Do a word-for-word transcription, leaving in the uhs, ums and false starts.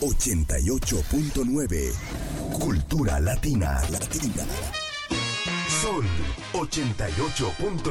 ochenta y ocho punto nueve. Cultura Latina. Latina. Sol ochenta y ocho punto nueve.